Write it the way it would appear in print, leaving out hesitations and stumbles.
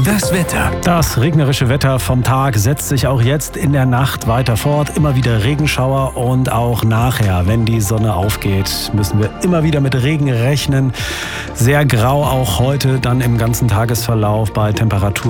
Das Wetter. Das regnerische Wetter vom Tag setzt sich auch jetzt in der Nacht weiter fort. Immer wieder Regenschauer und auch nachher, wenn die Sonne aufgeht, müssen wir immer wieder mit Regen rechnen. Sehr grau auch heute dann im ganzen Tagesverlauf bei Temperaturen